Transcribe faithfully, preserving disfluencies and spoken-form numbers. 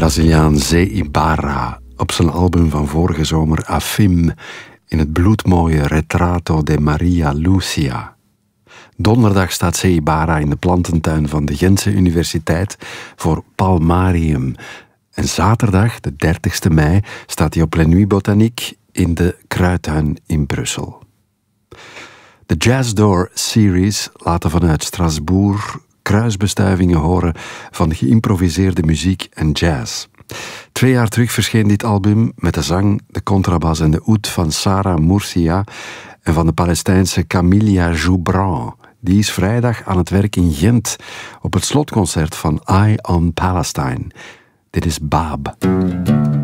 Braziliaan Zé Ibarra op zijn album van vorige zomer Afim in het bloedmooie Retrato de Maria Lucia. Donderdag staat Zé Ibarra in de plantentuin van de Gentse Universiteit voor Palmarium. En zaterdag, de dertigste mei, staat hij op La Nuit Botanique in de Kruidtuin in Brussel. De Jazz Door Series laten vanuit Strasbourg kruisbestuivingen horen van geïmproviseerde muziek en jazz. Twee jaar terug verscheen dit album met de zang, de contrabas en de oud van Sarah Murcia en van de Palestijnse Camilla Joubran. Die is vrijdag aan het werk in Gent op het slotconcert van Eye on Palestine. Dit is Baab.